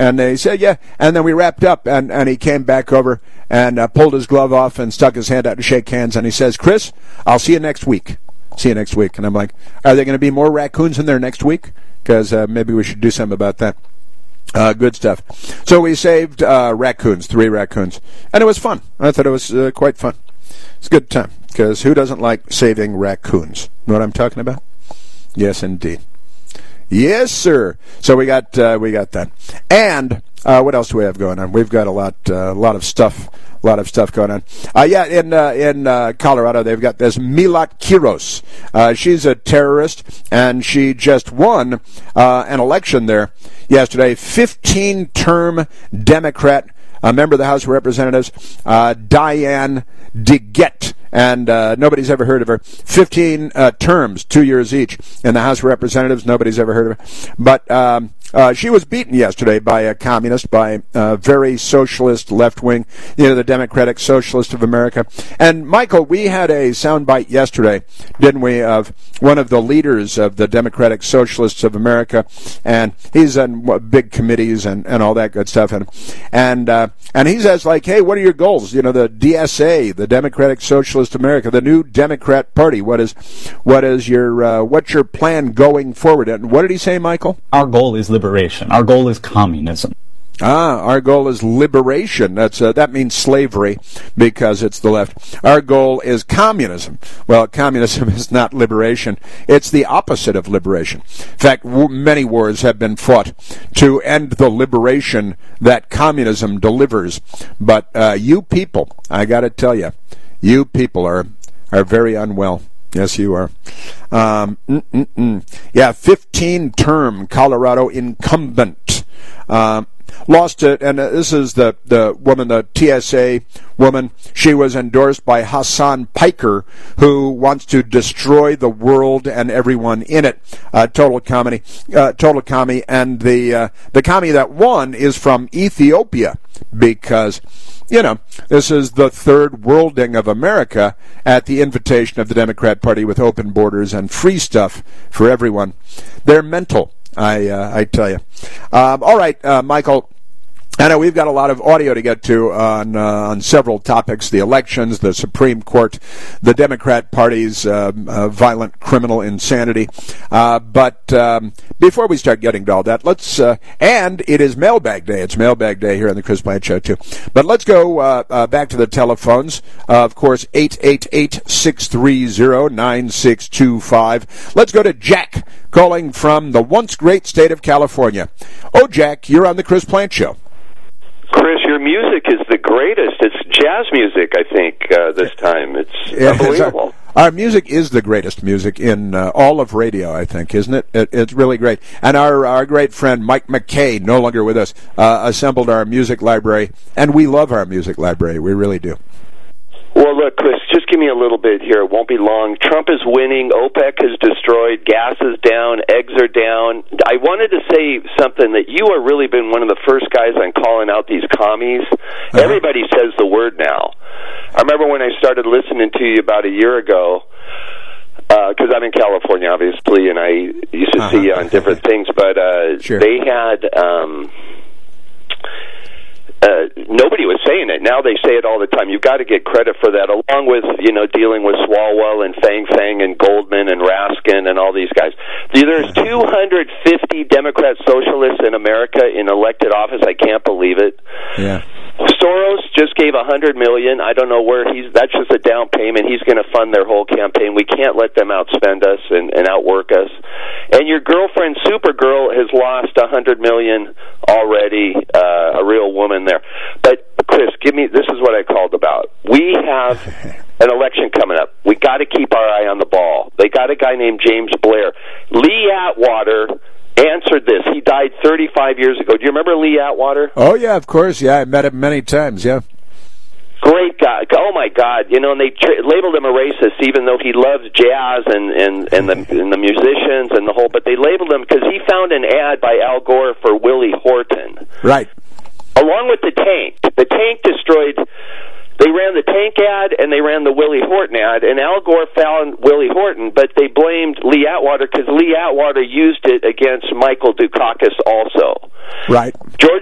And they said, yeah. And then we wrapped up, and he came back over and pulled his glove off and stuck his hand out to shake hands. And he says, Chris, I'll see you next week. See you next week. And I'm like, are there going to be more raccoons in there next week? Because maybe we should do something about that. Good stuff. So we saved raccoons, 3 raccoons. And it was fun. I thought it was quite fun. It's a good time. Because who doesn't like saving raccoons? Know what I'm talking about? Yes, indeed. Yes, sir. So we got that. And what else do we have going on? We've got a lot of stuff going on. In Colorado, they've got this Milat Kiros. She's a terrorist, and she just won an election there yesterday. 15-term Democrat, a member of the House of Representatives, Diane DeGette. And nobody's ever heard of her. 15 terms, 2 years each, in the House of Representatives. Nobody's ever heard of her. But she was beaten yesterday by a communist, by a very socialist left-wing, the Democratic Socialist of America. And, Michael, we had a soundbite yesterday, didn't we, of one of the leaders of the Democratic Socialists of America. And he's on big committees and all that good stuff. And he says, like, hey, what are your goals? The DSA, the Democratic Socialist America, the new Democrat Party. What's your plan going forward? And what did he say, Michael? Our goal is liberation. Our goal is communism. Our goal is liberation. That means slavery because it's the left. Our goal is communism. Well, communism is not liberation. It's the opposite of liberation. In fact, many wars have been fought to end the liberation that communism delivers. But you people, I got to tell you, you people are very unwell. Yes, you are. 15-term Colorado incumbent. Lost it, and this is the woman, the TSA woman. She was endorsed by Hassan Piker, who wants to destroy the world and everyone in it. Total commie, and the commie that won is from Ethiopia, because this is the third worlding of America at the invitation of the Democrat Party with open borders and free stuff for everyone. They're mental, I tell you. All right, Michael. I know we've got a lot of audio to get to on several topics: the elections, the Supreme Court, the Democrat Party's violent criminal insanity. But before we start getting to all that, let's and it is Mailbag Day. It's Mailbag Day here on the Chris Plante Show too. But let's go back to the telephones. Of course, 888-630-9625. Let's go to Jack, calling from the once great state of California. Oh, Jack, you're on the Chris Plante Show. Chris, your music is the greatest. It's jazz music, I think, this time. It's unbelievable. Our music is the greatest music in all of radio, I think, isn't it? It's really great. And our great friend Mike McKay, no longer with us, assembled our music library, and we love our music library. We really do. Well, look, Chris, just give me a little bit here. It won't be long. Trump is winning. OPEC is destroyed. Gas is down. Eggs are down. I wanted to say something that you have really been one of the first guys on calling out these commies. Uh-huh. Everybody says the word now. I remember when I started listening to you about a year ago, because I'm in California, obviously, and I used to see you on different things, but sure. They had... nobody was saying it. Now they say it all the time. You've got to get credit for that, along with, dealing with Swalwell and Fang and Goldman and Raskin and all these guys. There's 250 Democrat socialists in America in elected office. I can't believe it. Yeah. Soros just gave $100 million. I don't know where that's just a down payment. He's going to fund their whole campaign. We can't let them outspend us and outwork us. And your girlfriend, Supergirl, has lost $100 million already, a real woman there. But, Chris, this is what I called about. We have an election coming up. We got to keep our eye on the ball. They got a guy named James Blair. Lee Atwater answered this. He died 35 years ago. Do you remember Lee Atwater? Oh, yeah, of course. Yeah, I met him many times, yeah. Great guy. Oh, my God. And they labeled him a racist, even though he loves jazz and the musicians and the whole, but they labeled him because he found an ad by Al Gore for Willie Horton. Right. Along with the tank. The tank destroyed... They ran the tank ad and they ran the Willie Horton ad, and Al Gore found Willie Horton, but they blamed Lee Atwater because Lee Atwater used it against Michael Dukakis also. Right. George